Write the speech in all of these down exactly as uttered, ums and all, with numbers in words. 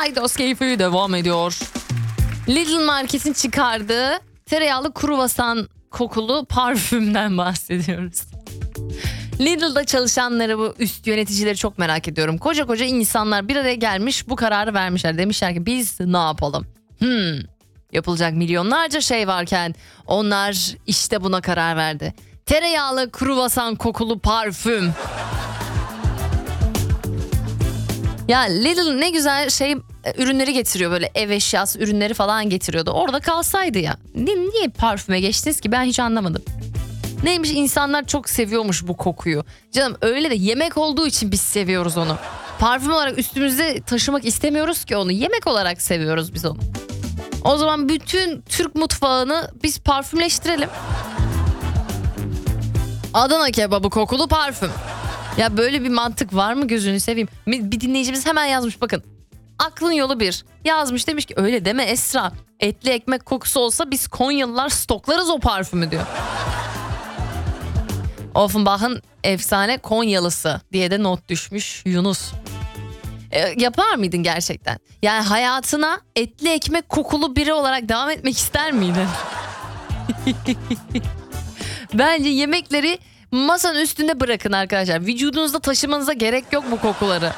Aydos keyfi devam ediyor. Lidl Market'in çıkardığı tereyağlı kruvasan kokulu parfümden bahsediyoruz. Lidl'da çalışanları, bu üst yöneticileri çok merak ediyorum. Koca koca insanlar bir araya gelmiş, bu kararı vermişler. Demişler ki biz ne yapalım? Hmm, yapılacak milyonlarca şey varken onlar işte buna karar verdi. Tereyağlı kruvasan kokulu parfüm. Ya Lidl ne güzel şey ürünleri getiriyor, böyle ev eşyası ürünleri falan getiriyordu. Orada kalsaydı ya. Niye parfüme geçtiniz ki, ben hiç anlamadım. Neymiş, insanlar çok seviyormuş bu kokuyu. Canım öyle de yemek olduğu için biz seviyoruz onu. Parfüm olarak üstümüzde taşımak istemiyoruz ki onu. Yemek olarak seviyoruz biz onu. O zaman bütün Türk mutfağını biz parfümleştirelim. Adana kebabı kokulu parfüm. Ya böyle bir mantık var mı, gözünü seveyim. Bir dinleyicimiz hemen yazmış, bakın. Aklın yolu bir. Yazmış, demiş ki öyle deme Esra. Etli ekmek kokusu olsa biz Konyalılar stoklarız o parfümü diyor. Offenbach'ın efsane Konyalısı diye de not düşmüş Yunus. E, yapar mıydın gerçekten? Yani hayatına etli ekmek kokulu biri olarak devam etmek ister miydin? Bence yemekleri masanın üstünde bırakın arkadaşlar. Vücudunuzda taşımanıza gerek yok bu kokuları.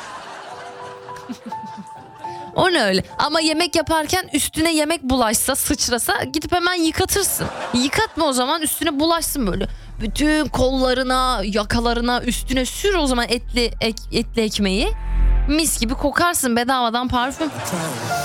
O ne öyle? Ama yemek yaparken üstüne yemek bulaşsa, sıçrasa gidip hemen yıkatırsın. Yıkatma o zaman, üstüne bulaşsın böyle. Bütün kollarına, yakalarına, üstüne sür o zaman etli ek, etli ekmeği. Mis gibi kokarsın, bedavadan parfüm.